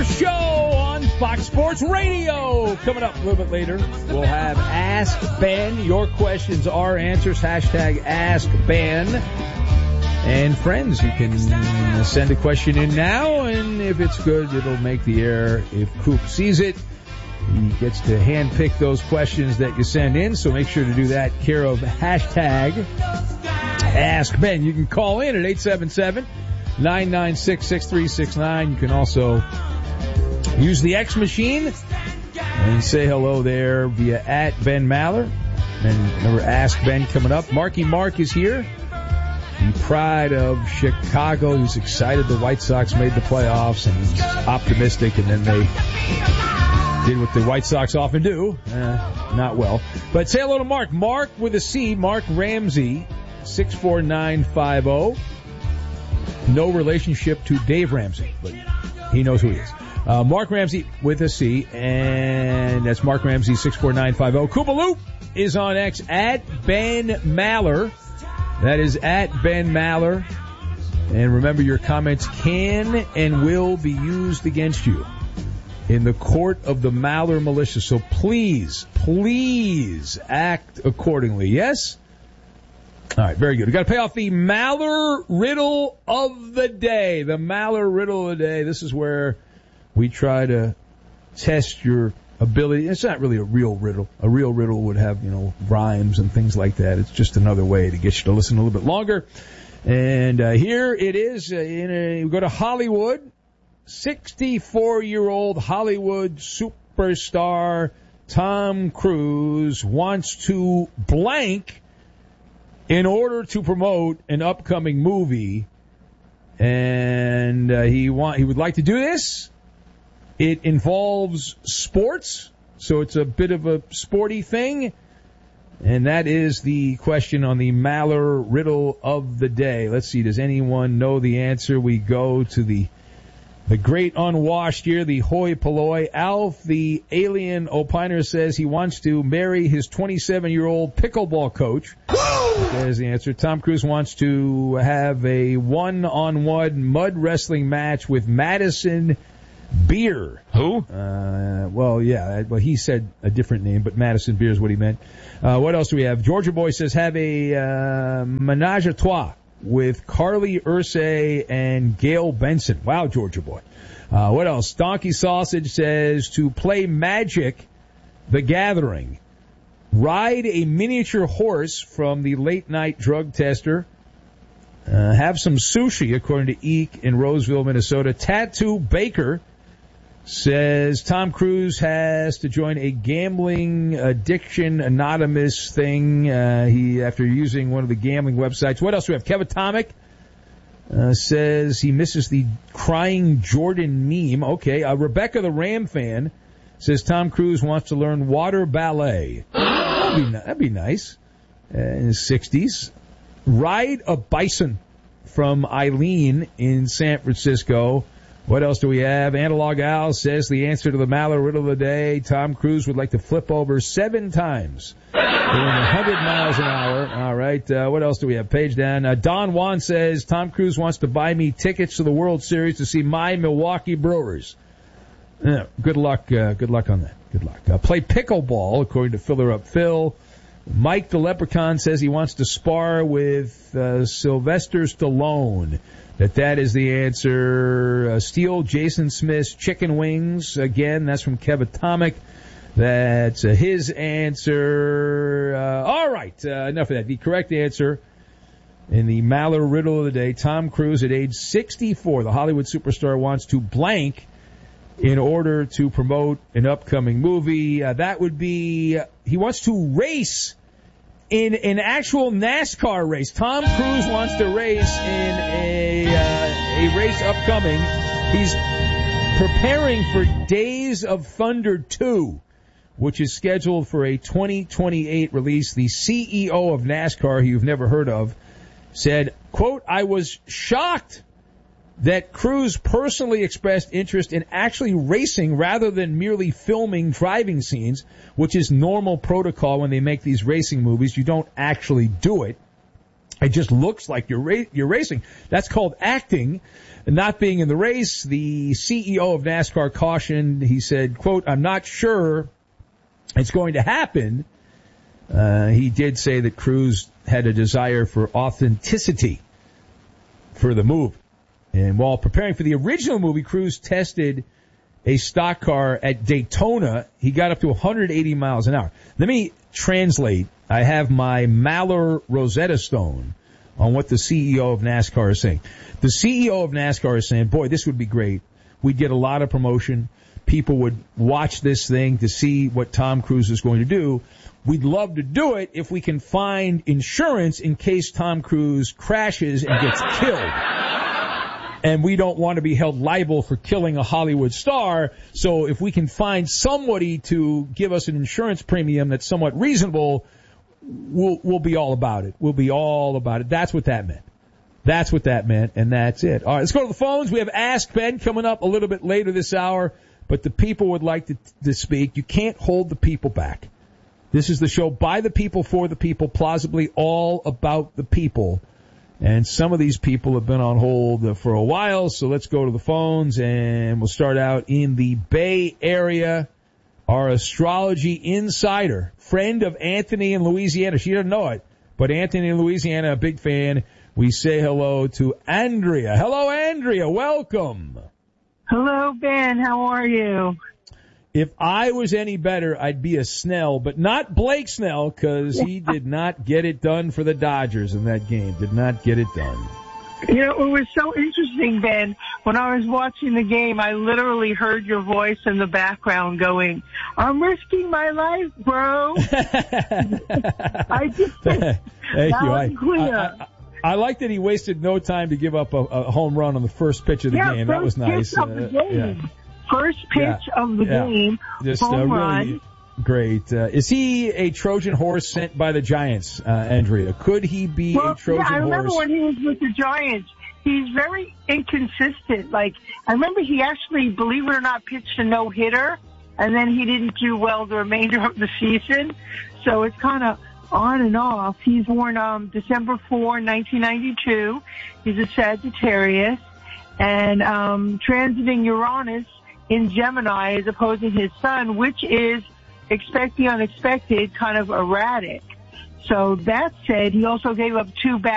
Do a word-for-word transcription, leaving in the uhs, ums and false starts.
Show on Fox Sports Radio. Coming up a little bit later, we'll have Ask Ben. Your questions, our answers. Hashtag Ask Ben. And friends, you can send a question in now, and if it's good, it'll make the air. If Coop sees it, he gets to handpick those questions that you send in, so make sure to do that. Care of hashtag Ask Ben. You can call in at eight seven seven, nine nine six, six three six nine. You can also use the X machine and say hello there via at Ben Maller. And remember, Ask Ben coming up. Marky Mark is here. The pride of Chicago. He's excited the White Sox made the playoffs, and he's optimistic, and then they did what the White Sox often do. Uh, not well. But say hello to Mark. Mark with a C, Mark Ramsey, six four nine five zero. No relationship to Dave Ramsey, but he knows who he is. Uh, Mark Ramsey with a C, and that's Mark Ramsey, six four nine five zero. Koopaloop is on X at Ben Maller. That is at Ben Maller. And remember, your comments can and will be used against you in the court of the Maller militia. So please, please act accordingly. Yes? All right, very good. We've got to pay off the Maller riddle of the day. The Maller riddle of the day. This is where we try to test your ability. It's not really a real riddle. A real riddle would have, you know, rhymes and things like that. It's just another way to get you to listen a little bit longer. And uh, here it is. Uh, in a, we go to Hollywood. sixty-four-year-old Hollywood superstar Tom Cruise wants to blank in order to promote an upcoming movie. And uh, he want he would like to do this. It involves sports, so it's a bit of a sporty thing. And that is the question on the Maller riddle of the day. Let's see, does anyone know the answer? We go to the the great unwashed here, the hoi polloi. Alf, the alien opiner, says he wants to marry his twenty-seven-year-old pickleball coach. There's the answer. Tom Cruise wants to have a one-on-one mud wrestling match with Madison Beer. Who? Uh, well, yeah, well, he said a different name, but Madison Beer is what he meant. Uh, what else do we have? Georgia Boy says have a uh, menage a trois with Carly Ursay and Gail Benson. Wow, Georgia Boy. Uh, what else? Donkey Sausage says to play Magic the Gathering. Ride a miniature horse from the late night drug tester. Uh, have some sushi, according to Eek in Roseville, Minnesota. Tattoo Baker says Tom Cruise has to join a gambling addiction anonymous thing. Uh, he after using one of the gambling websites. What else do we have? Kevin Tomic uh, says he misses the crying Jordan meme. Okay. Uh, Rebecca the Ram fan says Tom Cruise wants to learn water ballet. That'd be, that'd be nice. Uh, in his sixties. Ride a bison from Eileen in San Francisco. What else do we have? Analog Al says the answer to the Maller riddle of the day. Tom Cruise would like to flip over seven times doing one hundred miles an hour. All right. Uh, what else do we have? Page down. Uh, Don Juan says Tom Cruise wants to buy me tickets to the World Series to see my Milwaukee Brewers. Uh, good luck. Uh, good luck on that. Good luck. Uh, play pickleball, according to Filler Up Phil. Mike the Leprechaun says he wants to spar with uh, Sylvester Stallone. That that is the answer. Uh, Steal Jason Smith's chicken wings. Again, that's from Kevin Tomic. That's uh, his answer. Uh, all right, uh, enough of that. The correct answer in the Maller riddle of the day, Tom Cruise at age sixty-four, the Hollywood superstar, wants to blank in order to promote an upcoming movie. Uh, that would be, uh, he wants to race in an actual NASCAR race. Tom Cruise wants to race in a uh, a race upcoming. He's preparing for Days of Thunder two, which is scheduled for a twenty twenty-eight release. The C E O of NASCAR, who you've never heard of, said, quote, I was shocked that Cruise personally expressed interest in actually racing rather than merely filming driving scenes, which is normal protocol when they make these racing movies. You don't actually do it. It just looks like you're ra- you're racing. That's called acting, not being in the race. The C E O of NASCAR cautioned. He said, quote, I'm not sure it's going to happen. Uh, he did say that Cruz had a desire for authenticity for the movie. And while preparing for the original movie, Cruz tested a stock car at Daytona. He got up to one hundred eighty miles an hour. Let me translate. I have my Maller Rosetta Stone on what the C E O of NASCAR is saying. The C E O of NASCAR is saying, boy, this would be great. We'd get a lot of promotion. People would watch this thing to see what Tom Cruise is going to do. We'd love to do it if we can find insurance in case Tom Cruise crashes and gets killed. And we don't want to be held liable for killing a Hollywood star. So if we can find somebody to give us an insurance premium that's somewhat reasonable, we'll, we'll be all about it. We'll be all about it. That's what that meant. That's what that meant, and that's it. All right, let's go to the phones. We have Ask Ben coming up a little bit later this hour, but the people would like to, to speak. You can't hold the people back. This is the show by the people, for the people, plausibly all about the people. And some of these people have been on hold for a while, so let's go to the phones, and we'll start out in the Bay Area. Our astrology insider, friend of Anthony in Louisiana. She doesn't know it, but Anthony in Louisiana, a big fan. We say hello to Andrea. Hello, Andrea. Welcome. Hello, Ben. How are you? If I was any better, I'd be a Snell, but not Blake Snell, because he did not get it done for the Dodgers in that game. Did not get it done. You know, it was so interesting, Ben. When I was watching the game, I literally heard your voice in the background going, I'm risking my life, bro. I just, Thank you. I, clear. I, I, I like that he wasted no time to give up a, a home run on the first pitch of the yeah, game. That was nice. Of the game. Uh, yeah. First pitch yeah. of the yeah. game, Just, home uh, really run. Great. Uh, is he a Trojan horse sent by the Giants, uh, Andrea? Could he be well, a Trojan horse? Yeah, I remember horse? when he was with the Giants. He's very inconsistent. Like, I remember he actually, believe it or not, pitched a no-hitter, and then he didn't do well the remainder of the season. So it's kind of on and off. He's born um, December fourth, nineteen ninety-two. He's a Sagittarius. And um, transiting Uranus in Gemini is opposing his sun, which is expect the unexpected, kind of erratic. So that said, he also gave up two back